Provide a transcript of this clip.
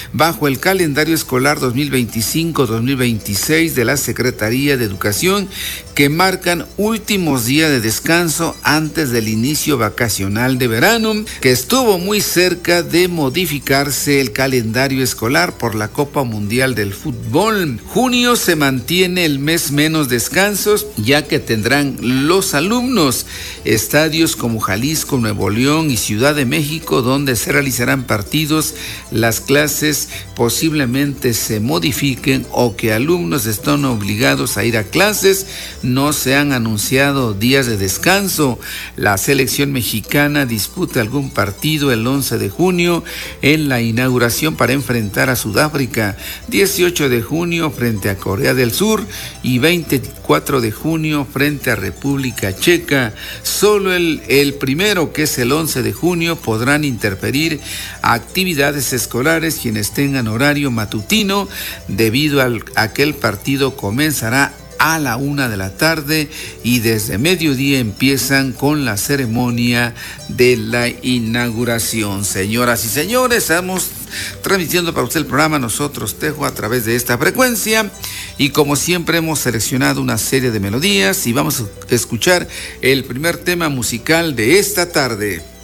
bajo el calendario escolar 2025-2026 de la Secretaría de Educación, que marcan últimos días de descanso antes del inicio vacacional de verano, que estuvo muy cerca de modificarse el calendario escolar por la Copa Mundial del Fútbol. Junio se mantiene el mes menos descansos, ya que tendrán los alumnos estadios como Jalisco, Nuevo León y Ciudad de México, donde se realizarán partidos. Las clases posiblemente se modifiquen o que alumnos están obligados a ir a clases. No se han anunciado días de descanso. La selección mexicana disputa algún partido el 11 de junio en la inauguración para enfrentar a Sudáfrica, 18 de junio frente a Corea del Sur y 24 de junio frente a República Checa. Solo el primero, que es el 11 de junio, podrán interferir actividades escolares quienes tengan horario matutino, debido a que el partido comenzará a la 1 de la tarde y desde mediodía empiezan con la ceremonia de la inauguración. Señoras y señores, estamos transmitiendo para usted el programa Nosotros Tejo a través de esta frecuencia, y como siempre hemos seleccionado una serie de melodías y vamos a escuchar el primer tema musical de esta tarde.